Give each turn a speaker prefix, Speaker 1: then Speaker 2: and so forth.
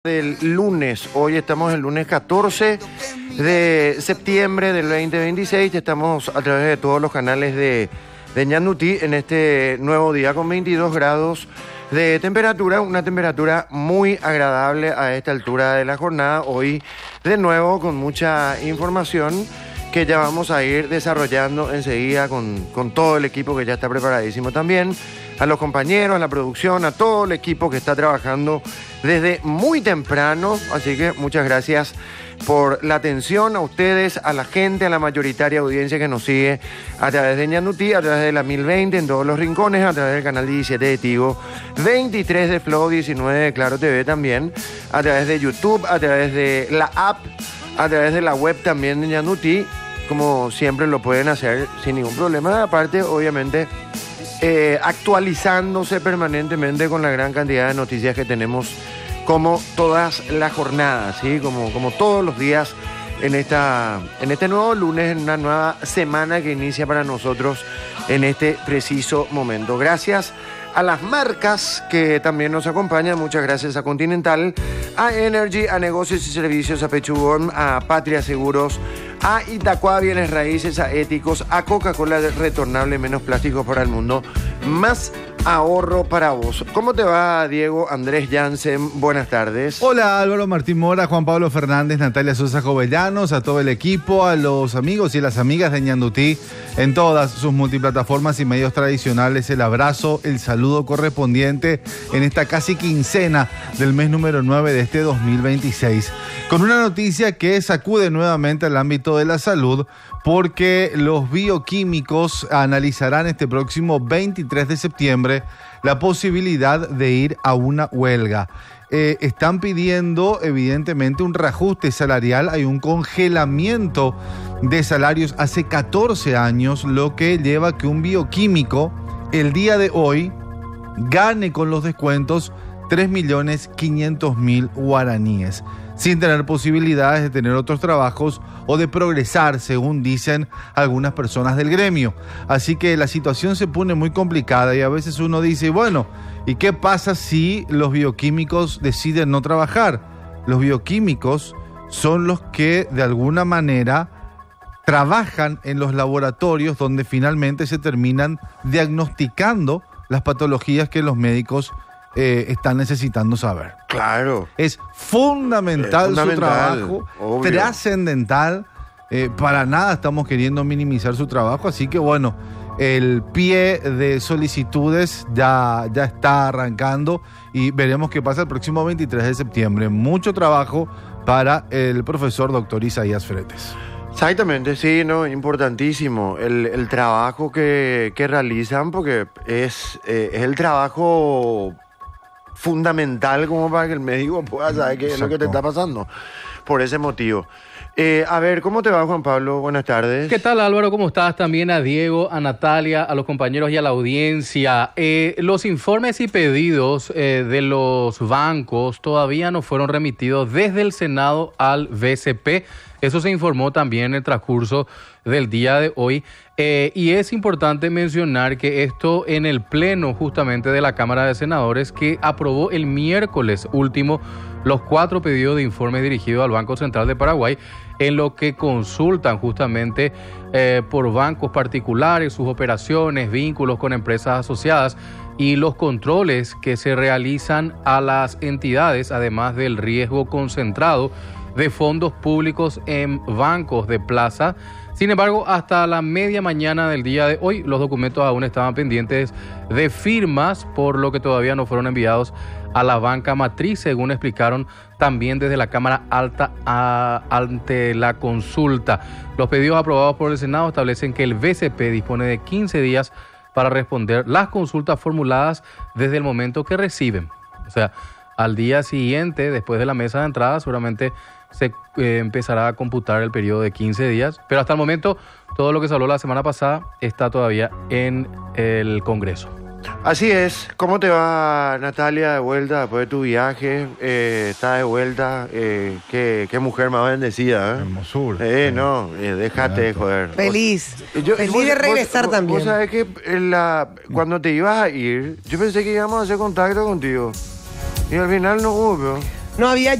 Speaker 1: Del lunes. Hoy estamos el lunes 14 de septiembre del 2026. Estamos a través de todos los canales de Ñandutí en este nuevo día con 22 grados de temperatura, una temperatura muy agradable a esta altura de la jornada. Hoy de nuevo con mucha información que ya vamos a ir desarrollando enseguida con todo el equipo que ya está preparadísimo también, a los compañeros, a la producción, a todo el equipo que está trabajando desde muy temprano. Así que muchas gracias por la atención, a ustedes, a la gente, a la mayoritaria audiencia que nos sigue a través de Ñandutí, a través de la 1020 en todos los rincones, a través del canal 17 de Tigo, 23 de Flow, 19 de Claro TV también, a través de YouTube, a través de la app, a través de la web también de Ñandutí, como siempre lo pueden hacer sin ningún problema. Aparte, obviamente, actualizándose permanentemente con la gran cantidad de noticias que tenemos como todas las jornadas, ¿sí? Como todos los días en este nuevo lunes, en una nueva semana que inicia para nosotros en este preciso momento. Gracias a las marcas que también nos acompañan, muchas gracias a Continental, a Energy, a Negocios y Servicios, a Pechugón, a Patria Seguros, a Itaqua Bienes Raíces, a Éticos, a Coca-Cola Retornable, menos plásticos para el mundo, más ahorro para vos. ¿Cómo te va, Diego Andrés Jansen? Buenas tardes.
Speaker 2: Hola, Álvaro Martín Mora, Juan Pablo Fernández, Natalia Sosa Jovellanos, a todo el equipo, a los amigos y las amigas de Ñandutí en todas sus multiplataformas y medios tradicionales. El abrazo, el saludo correspondiente en esta casi quincena del mes número 9 de este 2026. Con una noticia que sacude nuevamente el ámbito de la salud, porque los bioquímicos analizarán este próximo 23 de septiembre la posibilidad de ir a una huelga. Están pidiendo evidentemente un reajuste salarial, hay un congelamiento de salarios hace 14 años, lo que lleva a que un bioquímico el día de hoy gane con los descuentos 3.500.000 guaraníes, sin tener posibilidades de tener otros trabajos o de progresar, según dicen algunas personas del gremio. Así que la situación se pone muy complicada y a veces uno dice, bueno, ¿y qué pasa si los bioquímicos deciden no trabajar? Los bioquímicos son los que de alguna manera trabajan en los laboratorios donde finalmente se terminan diagnosticando las patologías que los médicos están necesitando saber.
Speaker 1: Claro.
Speaker 2: Es fundamental su trabajo,
Speaker 1: obvio,
Speaker 2: trascendental. Para nada estamos queriendo minimizar su trabajo, así que bueno, el pie de solicitudes ya está arrancando y veremos qué pasa el próximo 23 de septiembre. Mucho trabajo para el profesor doctor Isaías Fretes.
Speaker 1: Exactamente, sí, no, importantísimo el trabajo que realizan, porque es el trabajo fundamental como para que el médico pueda saber qué es lo que te está pasando. Por ese motivo. A ver, ¿cómo te va, Juan Pablo? Buenas tardes.
Speaker 3: ¿Qué tal, Álvaro? ¿Cómo estás? También a Diego, a Natalia, a los compañeros y a la audiencia. Los informes y pedidos de los bancos todavía no fueron remitidos desde el Senado al BCP. Eso se informó también en el transcurso del día de hoy. Y es importante mencionar que esto en el pleno justamente de la Cámara de Senadores, que aprobó el miércoles último los 4 pedidos de informes dirigidos al Banco Central de Paraguay, en lo que consultan justamente por bancos particulares, sus operaciones, vínculos con empresas asociadas y los controles que se realizan a las entidades, además del riesgo concentrado de fondos públicos en bancos de plaza. Sin embargo, hasta la media mañana del día de hoy, los documentos aún estaban pendientes de firmas, por lo que todavía no fueron enviados a la banca matriz, según explicaron también desde la Cámara Alta ante la consulta. Los pedidos aprobados por el Senado establecen que el BCP dispone de 15 días para responder las consultas formuladas desde el momento que reciben. O sea, al día siguiente, después de la mesa de entrada, seguramente se empezará a computar el periodo de 15 días, pero hasta el momento todo lo que se habló la semana pasada está todavía en el Congreso.
Speaker 1: Así es. ¿Cómo te va, Natalia, de vuelta después de tu viaje? ¿Estás de vuelta? Qué mujer más bendecida, ¿eh?
Speaker 2: Hermosura.
Speaker 1: Déjate de joder.
Speaker 4: Feliz de regresar también.
Speaker 1: Vos sabés que cuando te ibas a ir, yo pensé que íbamos a hacer contacto contigo. Y al final no hubo,
Speaker 4: No había